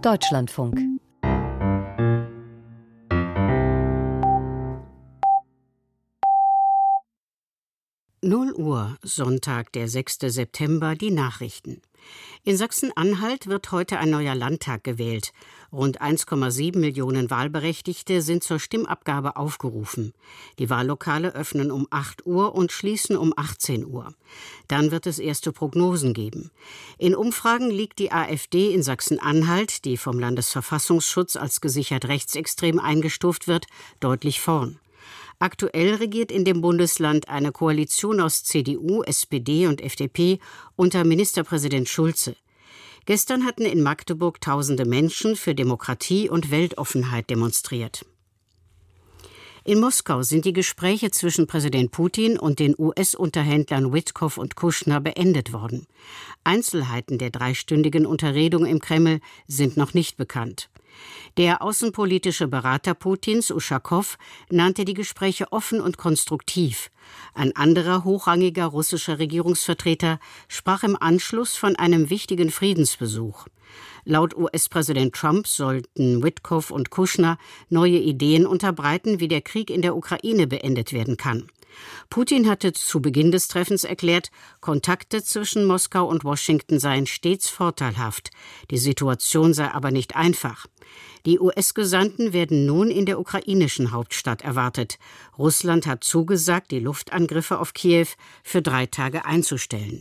Deutschlandfunk. Uhr, Sonntag, der 6. September, die Nachrichten. In Sachsen-Anhalt wird heute ein neuer Landtag gewählt. Rund 1,7 Millionen Wahlberechtigte sind zur Stimmabgabe aufgerufen. Die Wahllokale öffnen um 8 Uhr und schließen um 18 Uhr. Dann wird es erste Prognosen geben. In Umfragen liegt die AfD in Sachsen-Anhalt, die vom Landesverfassungsschutz als gesichert rechtsextrem eingestuft wird, deutlich vorn. Aktuell regiert in dem Bundesland eine Koalition aus CDU, SPD und FDP unter Ministerpräsident Schulze. Gestern hatten in Magdeburg tausende Menschen für Demokratie und Weltoffenheit demonstriert. In Moskau sind die Gespräche zwischen Präsident Putin und den US-Unterhändlern Witkoff und Kushner beendet worden. Einzelheiten der dreistündigen Unterredung im Kreml sind noch nicht bekannt. Der außenpolitische Berater Putins, Uschakow, nannte die Gespräche offen und konstruktiv. Ein anderer hochrangiger russischer Regierungsvertreter sprach im Anschluss von einem wichtigen Friedensbesuch. Laut US-Präsident Trump sollten Witkoff und Kushner neue Ideen unterbreiten, wie der Krieg in der Ukraine beendet werden kann. Putin hatte zu Beginn des Treffens erklärt, Kontakte zwischen Moskau und Washington seien stets vorteilhaft. Die Situation sei aber nicht einfach. Die US-Gesandten werden nun in der ukrainischen Hauptstadt erwartet. Russland hat zugesagt, die Luftangriffe auf Kiew für 3 Tage einzustellen.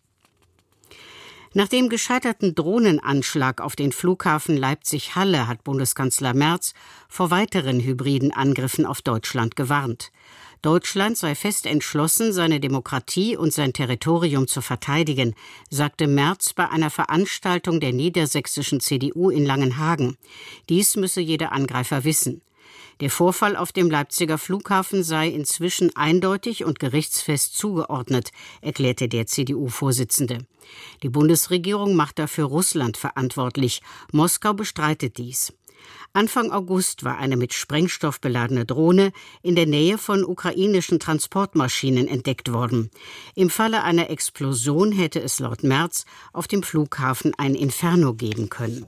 Nach dem gescheiterten Drohnenanschlag auf den Flughafen Leipzig-Halle hat Bundeskanzler Merz vor weiteren hybriden Angriffen auf Deutschland gewarnt. Deutschland sei fest entschlossen, seine Demokratie und sein Territorium zu verteidigen, sagte Merz bei einer Veranstaltung der niedersächsischen CDU in Langenhagen. Dies müsse jeder Angreifer wissen. Der Vorfall auf dem Leipziger Flughafen sei inzwischen eindeutig und gerichtsfest zugeordnet, erklärte der CDU-Vorsitzende. Die Bundesregierung macht dafür Russland verantwortlich. Moskau bestreitet dies. Anfang August war eine mit Sprengstoff beladene Drohne in der Nähe von ukrainischen Transportmaschinen entdeckt worden. Im Falle einer Explosion hätte es laut Merz auf dem Flughafen ein Inferno geben können.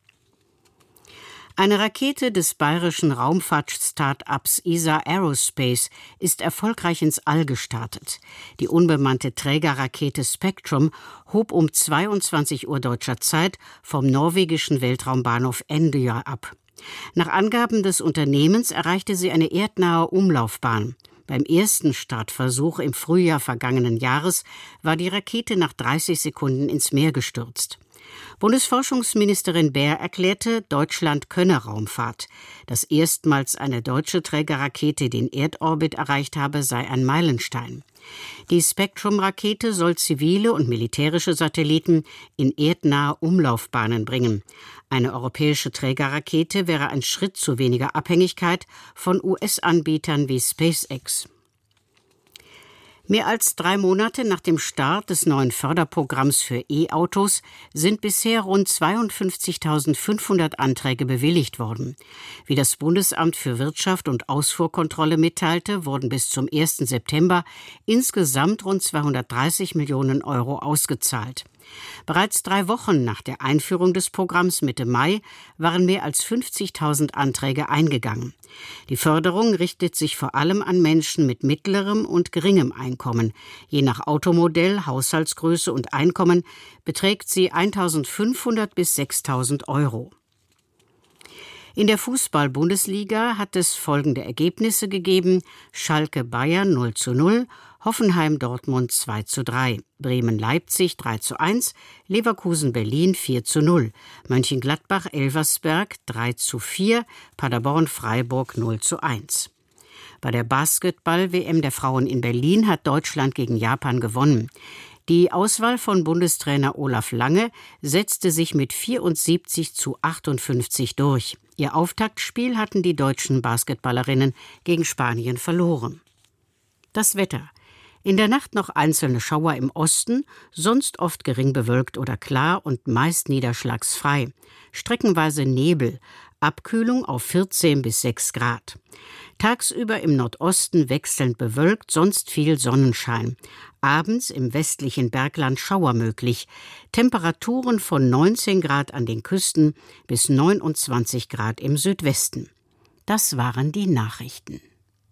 Eine Rakete des bayerischen Raumfahrt-Start-ups ESA Aerospace ist erfolgreich ins All gestartet. Die unbemannte Trägerrakete Spectrum hob um 22 Uhr deutscher Zeit vom norwegischen Weltraumbahnhof Endyar ab. Nach Angaben des Unternehmens erreichte sie eine erdnahe Umlaufbahn. Beim ersten Startversuch im Frühjahr vergangenen Jahres war die Rakete nach 30 Sekunden ins Meer gestürzt. Bundesforschungsministerin Baer erklärte, Deutschland könne Raumfahrt. Dass erstmals eine deutsche Trägerrakete den Erdorbit erreicht habe, sei ein Meilenstein. Die Spectrum-Rakete soll zivile und militärische Satelliten in erdnahe Umlaufbahnen bringen. Eine europäische Trägerrakete wäre ein Schritt zu weniger Abhängigkeit von US-Anbietern wie SpaceX. Mehr als 3 Monate nach dem Start des neuen Förderprogramms für E-Autos sind bisher rund 52.500 Anträge bewilligt worden. Wie das Bundesamt für Wirtschaft und Ausfuhrkontrolle mitteilte, wurden bis zum 1. September insgesamt rund 230 Millionen Euro ausgezahlt. Bereits 3 Wochen nach der Einführung des Programms Mitte Mai waren mehr als 50.000 Anträge eingegangen. Die Förderung richtet sich vor allem an Menschen mit mittlerem und geringem Einkommen. Je nach Automodell, Haushaltsgröße und Einkommen beträgt sie 1.500 bis 6.000 Euro. In der Fußball-Bundesliga hat es folgende Ergebnisse gegeben: Schalke Bayern 0:0, Hoffenheim Dortmund 2:3, Bremen-Leipzig 3:1, Leverkusen-Berlin 4:0, Mönchengladbach Elversberg 3:4, Paderborn-Freiburg 0:1. Bei der Basketball-WM der Frauen in Berlin hat Deutschland gegen Japan gewonnen. Die Auswahl von Bundestrainer Olaf Lange setzte sich mit 74:58 durch. Ihr Auftaktspiel hatten die deutschen Basketballerinnen gegen Spanien verloren. Das Wetter. In der Nacht noch einzelne Schauer im Osten, sonst oft gering bewölkt oder klar und meist niederschlagsfrei. Streckenweise Nebel. Abkühlung auf 14 bis 6 Grad. Tagsüber im Nordosten wechselnd bewölkt, sonst viel Sonnenschein. Abends im westlichen Bergland Schauer möglich. Temperaturen von 19 Grad an den Küsten bis 29 Grad im Südwesten. Das waren die Nachrichten.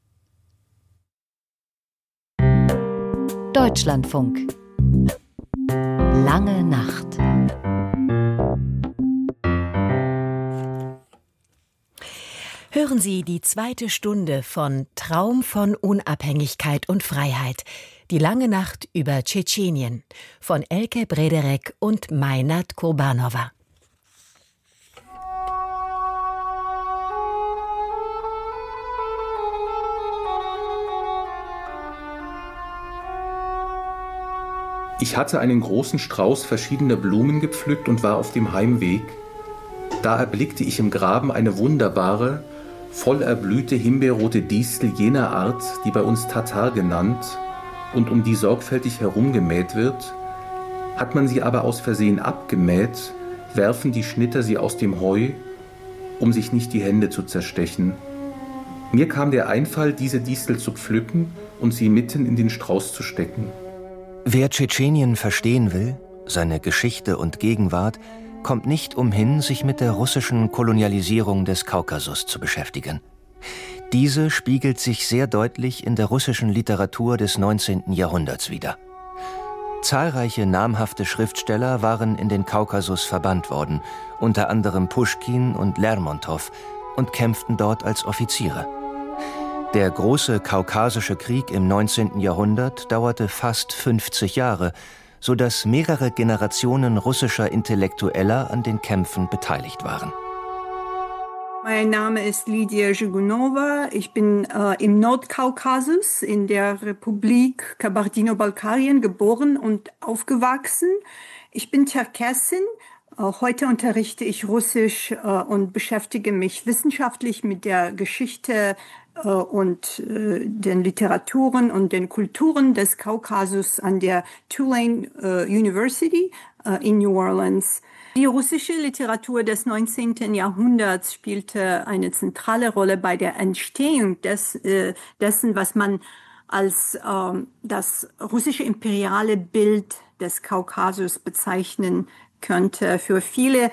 Deutschlandfunk. Lange Nacht. Hören Sie die 2. Stunde von Traum von Unabhängigkeit und Freiheit. Die lange Nacht über Tschetschenien von Elke Brederek und Meinert Kurbanova. Ich hatte einen großen Strauß verschiedener Blumen gepflückt und war auf dem Heimweg. Da erblickte ich im Graben eine wunderbare, voll erblühte himbeerrote Distel jener Art, die bei uns Tatar genannt und um die sorgfältig herumgemäht wird. Hat man sie aber aus Versehen abgemäht, werfen die Schnitter sie aus dem Heu, um sich nicht die Hände zu zerstechen. Mir kam der Einfall, diese Distel zu pflücken und sie mitten in den Strauß zu stecken. Wer Tschetschenien verstehen will, seine Geschichte und Gegenwart, kommt nicht umhin, sich mit der russischen Kolonialisierung des Kaukasus zu beschäftigen. Diese spiegelt sich sehr deutlich in der russischen Literatur des 19. Jahrhunderts wider. Zahlreiche namhafte Schriftsteller waren in den Kaukasus verbannt worden, unter anderem Puschkin und Lermontow, und kämpften dort als Offiziere. Der große Kaukasische Krieg im 19. Jahrhundert dauerte fast 50 Jahre, sodass mehrere Generationen russischer Intellektueller an den Kämpfen beteiligt waren. Mein Name ist Lydia Zhigunova. Ich bin im Nordkaukasus in der Republik Kabardino-Balkarien geboren und aufgewachsen. Ich bin Tscherkessin. Heute unterrichte ich Russisch und beschäftige mich wissenschaftlich mit der Geschichte und den Literaturen und den Kulturen des Kaukasus an der Tulane University in New Orleans. Die russische Literatur des 19. Jahrhunderts spielte eine zentrale Rolle bei der Entstehung dessen, was man als das russische imperiale Bild des Kaukasus bezeichnen könnte. Für viele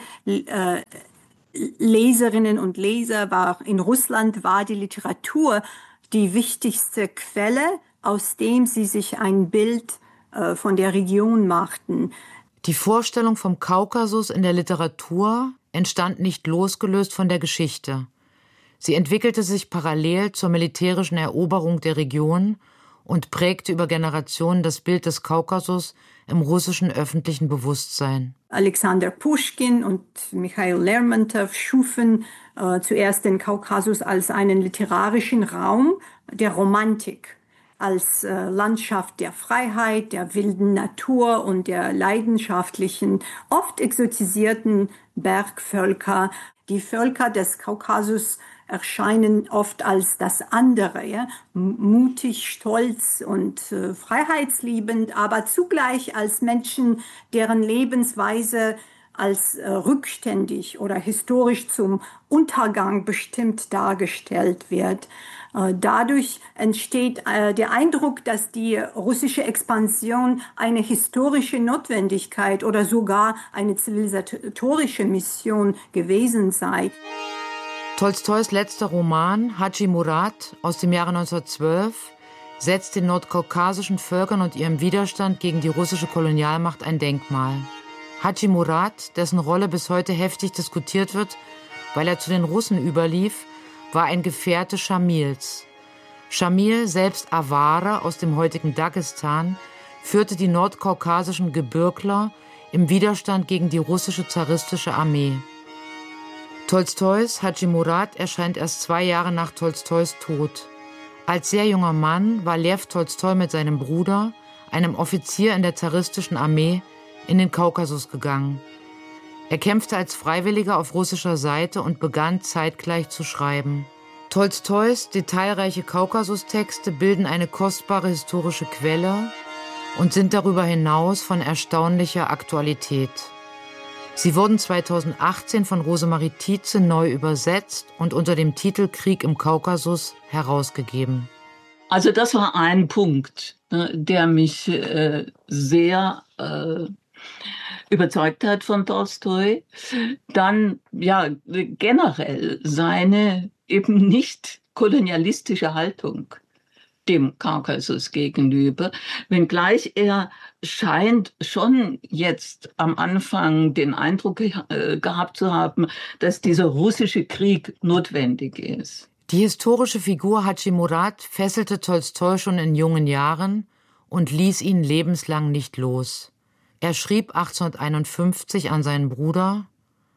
Leserinnen und Leser in Russland war die Literatur die wichtigste Quelle, aus dem sie sich ein Bild von der Region machten. Die Vorstellung vom Kaukasus in der Literatur entstand nicht losgelöst von der Geschichte. Sie entwickelte sich parallel zur militärischen Eroberung der Region und prägte über Generationen das Bild des Kaukasus im russischen öffentlichen Bewusstsein. Alexander Puschkin und Michail Lermontow schufen zuerst den Kaukasus als einen literarischen Raum der Romantik, als Landschaft der Freiheit, der wilden Natur und der leidenschaftlichen, oft exotisierten Bergvölker. Die Völker des Kaukasus erscheinen oft als das andere, ja? Mutig, stolz und freiheitsliebend, aber zugleich als Menschen, deren Lebensweise als rückständig oder historisch zum Untergang bestimmt dargestellt wird. Dadurch entsteht der Eindruck, dass die russische Expansion eine historische Notwendigkeit oder sogar eine zivilisatorische Mission gewesen sei. Tolstois letzter Roman, Haji Murat aus dem Jahre 1912, setzt den nordkaukasischen Völkern und ihrem Widerstand gegen die russische Kolonialmacht ein Denkmal. Haji Murat, dessen Rolle bis heute heftig diskutiert wird, weil er zu den Russen überlief, war ein Gefährte Schamils. Schamil, selbst Aware aus dem heutigen Dagestan, führte die nordkaukasischen Gebirgler im Widerstand gegen die russische zaristische Armee. Tolstois Haji Murat erscheint erst 2 Jahre nach Tolstois Tod. Als sehr junger Mann war Lew Tolstoi mit seinem Bruder, einem Offizier in der zaristischen Armee, in den Kaukasus gegangen. Er kämpfte als Freiwilliger auf russischer Seite und begann zeitgleich zu schreiben. Tolstois detailreiche Kaukasustexte bilden eine kostbare historische Quelle und sind darüber hinaus von erstaunlicher Aktualität. Sie wurden 2018 von Rosemarie Tietze neu übersetzt und unter dem Titel Krieg im Kaukasus herausgegeben. Also das war ein Punkt, der mich sehr überzeugt hat von Tolstoi. Dann ja generell seine eben nicht kolonialistische Haltung dem Kaukasus gegenüber, wenngleich er scheint schon jetzt am Anfang den Eindruck gehabt zu haben, dass dieser russische Krieg notwendig ist. Die historische Figur Hadji Murat fesselte Tolstoi schon in jungen Jahren und ließ ihn lebenslang nicht los. Er schrieb 1851 an seinen Bruder: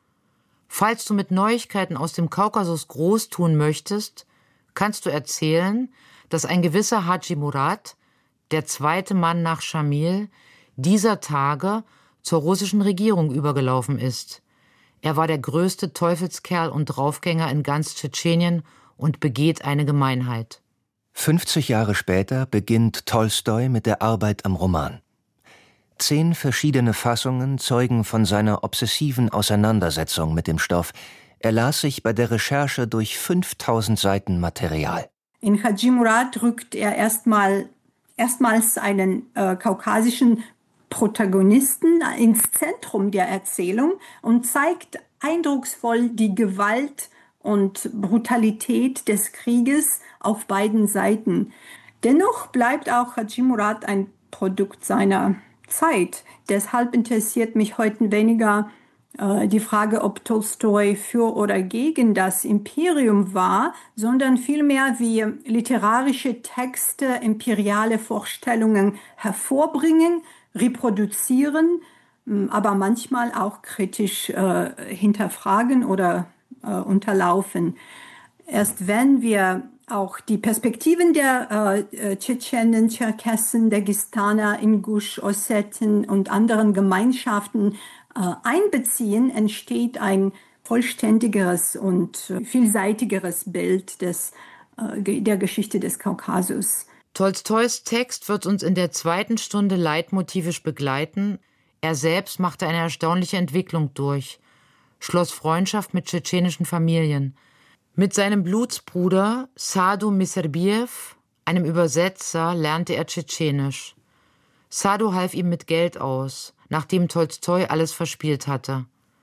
»Falls du mit Neuigkeiten aus dem Kaukasus groß tun möchtest, kannst du erzählen, dass ein gewisser Hadji Murat, der zweite Mann nach Schamil, dieser Tage zur russischen Regierung übergelaufen ist. Er war der größte Teufelskerl und Draufgänger in ganz Tschetschenien und begeht eine Gemeinheit.« 50 Jahre später beginnt Tolstoi mit der Arbeit am Roman. 10 verschiedene Fassungen zeugen von seiner obsessiven Auseinandersetzung mit dem Stoff. Er las sich bei der Recherche durch 5000 Seiten Material. In Hadji Murat rückt er erstmals einen kaukasischen Protagonisten ins Zentrum der Erzählung und zeigt eindrucksvoll die Gewalt und Brutalität des Krieges auf beiden Seiten. Dennoch bleibt auch Hadji Murat ein Produkt seiner Zeit. Deshalb interessiert mich heute weniger die Frage, ob Tolstoi für oder gegen das Imperium war, sondern vielmehr, wie literarische Texte imperiale Vorstellungen hervorbringen, reproduzieren, aber manchmal auch kritisch hinterfragen oder unterlaufen. Erst wenn wir auch die Perspektiven der Tschetschenen, Tscherkessen, Dagestaner, Ingusch, Osseten und anderen Gemeinschaften einbeziehen, entsteht ein vollständigeres und vielseitigeres Bild der Geschichte des Kaukasus. Tolstois Text wird uns in der zweiten Stunde leitmotivisch begleiten. Er selbst machte eine erstaunliche Entwicklung durch, schloss Freundschaft mit tschetschenischen Familien. Mit seinem Blutsbruder Sadu Miserbiev, einem Übersetzer, lernte er Tschetschenisch. Sadu half ihm mit Geld aus, nachdem Tolstoi alles verspielt hatte.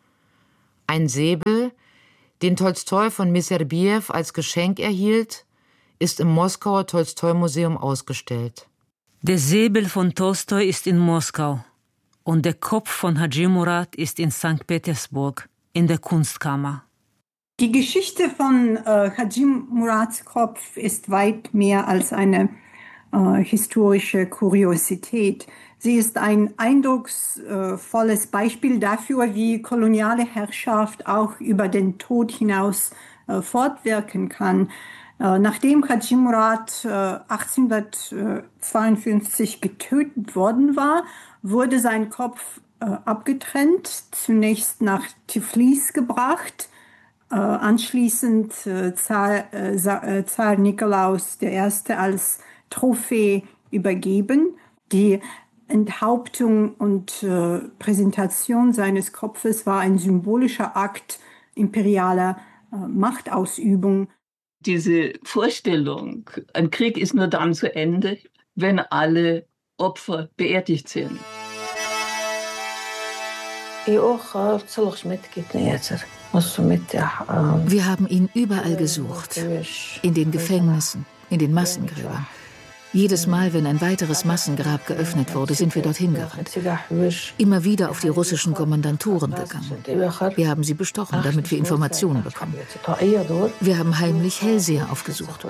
Ein Säbel, den Tolstoi von Miserbiev als Geschenk erhielt, ist im Moskauer Tolstoi-Museum ausgestellt. Der Säbel von Tolstoi ist in Moskau und der Kopf von Hadji Murat ist in St. Petersburg in der Kunstkammer. Die Geschichte von Hadji Murats Kopf ist weit mehr als eine historische Kuriosität. Sie ist ein eindrucksvolles Beispiel dafür, wie koloniale Herrschaft auch über den Tod hinaus fortwirken kann. Nachdem Hadji Murat 1852 getötet worden war, wurde sein Kopf abgetrennt, zunächst nach Tiflis gebracht, anschließend Zar Nikolaus I. als Trophäe übergeben. Die Enthauptung und Präsentation seines Kopfes war ein symbolischer Akt imperialer Machtausübung. Diese Vorstellung, ein Krieg ist nur dann zu Ende, wenn alle Opfer beerdigt sind. Wir haben ihn überall gesucht, in den Gefängnissen, in den Massengräbern. Jedes Mal, wenn ein weiteres Massengrab geöffnet wurde, sind wir dorthin gerannt. Immer wieder auf die russischen Kommandanturen gegangen. Wir haben sie bestochen, damit wir Informationen bekommen. Wir haben heimlich Hellseher aufgesucht.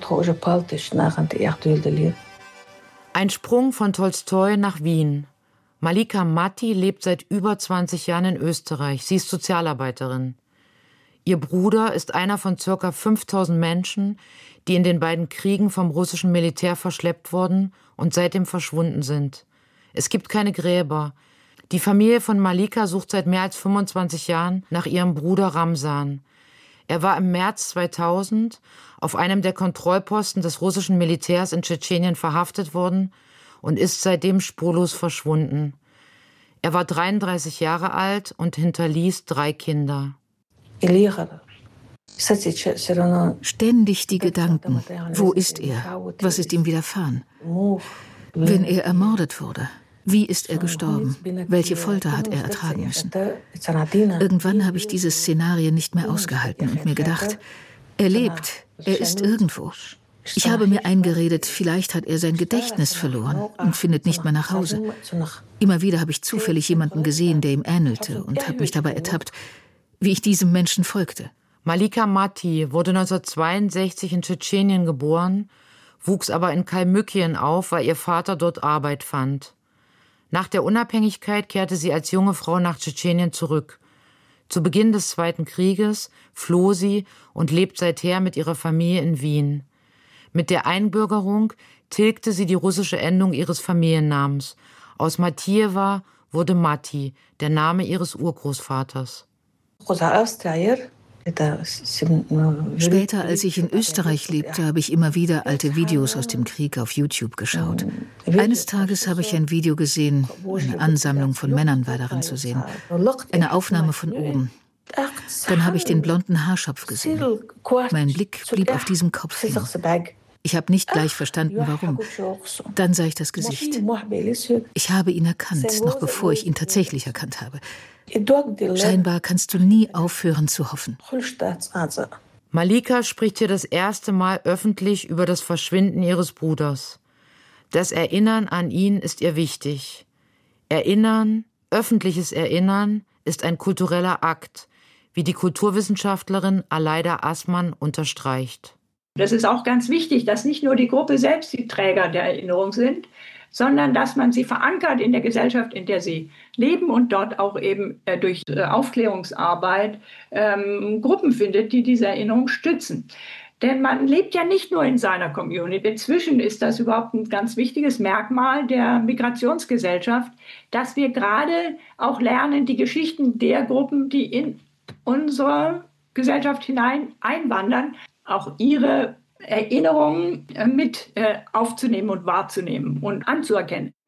Ein Sprung von Tolstoi nach Wien. Malika Matti lebt seit über 20 Jahren in Österreich. Sie ist Sozialarbeiterin. Ihr Bruder ist einer von ca. 5000 Menschen, die in den beiden Kriegen vom russischen Militär verschleppt wurden und seitdem verschwunden sind. Es gibt keine Gräber. Die Familie von Malika sucht seit mehr als 25 Jahren nach ihrem Bruder Ramsan. Er war im März 2000 auf einem der Kontrollposten des russischen Militärs in Tschetschenien verhaftet worden und ist seitdem spurlos verschwunden. Er war 33 Jahre alt und hinterließ 3 Kinder. Ständig die Gedanken, wo ist er, was ist ihm widerfahren? Wenn er ermordet wurde, wie ist er gestorben? Welche Folter hat er ertragen müssen? Irgendwann habe ich diese Szenarien nicht mehr ausgehalten und mir gedacht, er lebt, er ist irgendwo. Ich habe mir eingeredet, vielleicht hat er sein Gedächtnis verloren und findet nicht mehr nach Hause. Immer wieder habe ich zufällig jemanden gesehen, der ihm ähnelte und habe mich dabei ertappt, wie ich diesem Menschen folgte. Malika Mati wurde 1962 in Tschetschenien geboren, wuchs aber in Kalmykien auf, weil ihr Vater dort Arbeit fand. Nach der Unabhängigkeit kehrte sie als junge Frau nach Tschetschenien zurück. Zu Beginn des Zweiten Krieges floh sie und lebt seither mit ihrer Familie in Wien. Mit der Einbürgerung tilgte sie die russische Endung ihres Familiennamens. Aus Matiewa wurde Mati, der Name ihres Urgroßvaters. Später, als ich in Österreich lebte, habe ich immer wieder alte Videos aus dem Krieg auf YouTube geschaut. Eines Tages habe ich ein Video gesehen, eine Ansammlung von Männern war darin zu sehen. Eine Aufnahme von oben. Dann habe ich den blonden Haarschopf gesehen. Mein Blick blieb auf diesem Kopf hängen. Ich habe nicht gleich verstanden, warum. Dann sah ich das Gesicht. Ich habe ihn erkannt, noch bevor ich ihn tatsächlich erkannt habe. Scheinbar kannst du nie aufhören zu hoffen. Malika spricht hier das erste Mal öffentlich über das Verschwinden ihres Bruders. Das Erinnern an ihn ist ihr wichtig. Erinnern, öffentliches Erinnern, ist ein kultureller Akt, wie die Kulturwissenschaftlerin Aleida Assmann unterstreicht. Das ist auch ganz wichtig, dass nicht nur die Gruppe selbst die Träger der Erinnerung sind, sondern dass man sie verankert in der Gesellschaft, in der sie leben und dort auch eben durch Aufklärungsarbeit Gruppen findet, die diese Erinnerung stützen. Denn man lebt ja nicht nur in seiner Community. Inzwischen ist das überhaupt ein ganz wichtiges Merkmal der Migrationsgesellschaft, dass wir gerade auch lernen, die Geschichten der Gruppen, die in unsere Gesellschaft hinein einwandern, auch ihre Erinnerungen mit aufzunehmen und wahrzunehmen und anzuerkennen.